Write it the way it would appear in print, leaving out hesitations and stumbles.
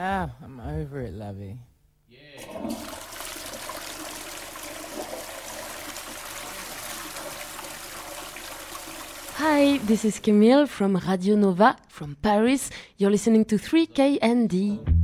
Ah, I'm over it, Lovey. Hi, this is Camille from Radio Nova from Paris. You're listening to 3KND.